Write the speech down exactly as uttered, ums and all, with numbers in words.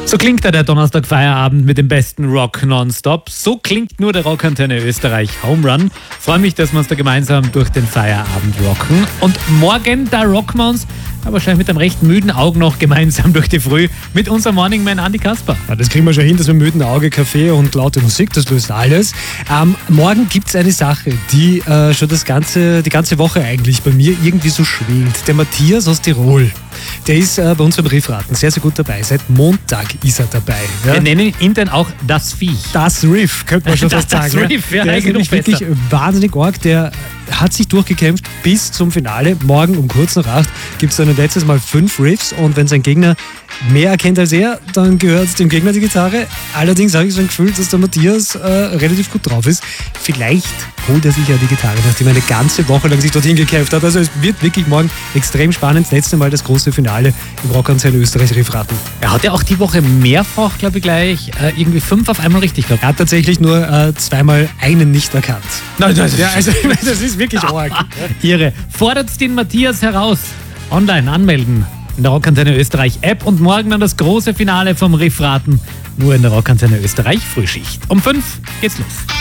So klingt da der Donnerstag-Feierabend mit dem besten Rock nonstop. So klingt nur der Rockantenne Österreich Home Run. Freue mich, dass wir uns da gemeinsam durch den Feierabend rocken. Und morgen, da rocken wir uns, aber wahrscheinlich mit einem recht müden Auge noch gemeinsam durch die Früh mit unserem Morningman Andi Kasper. Ja, das kriegen wir schon hin, dass wir müden Auge, Kaffee und laute Musik, das löst alles. Ähm, morgen gibt es eine Sache, die äh, schon das ganze, die ganze Woche eigentlich bei mir irgendwie so schwingt. Der Matthias aus Tirol, der ist äh, bei uns beim Riffraten sehr, sehr gut dabei. Seit Montag ist er dabei. Ja? Wir nennen ihn intern auch das Viech. Das Riff, könnte man schon das, fast sagen. Das Riff, ja, der ist nämlich wirklich wahnsinnig arg. Der hat sich durchgekämpft bis zum Finale. Morgen um kurz nach acht gibt es dann ein letztes Mal fünf Riffs und wenn sein Gegner mehr erkennt als er, dann gehört dem Gegner die Gitarre. Allerdings habe ich so ein Gefühl, dass der Matthias äh, relativ gut drauf ist. Vielleicht holt er sich ja die Gitarre, nachdem er eine ganze Woche lang sich dorthin gekämpft hat. Also es wird wirklich morgen extrem spannend. Das letzte Mal das große Finale im Rockantenne Österreich Riffraten. Er hat ja auch die Woche mehrfach, glaube ich, gleich äh, irgendwie fünf auf einmal richtig gehabt. Er hat tatsächlich nur äh, zweimal einen nicht erkannt. Nein, das, ja, also, das ist wirklich arg. Irre. Fordert den Matthias heraus. Online anmelden in der Rockantenne Österreich App und morgen dann das große Finale vom Riffraten. Nur in der Rockantenne Österreich Frühschicht. Um fünf geht's los.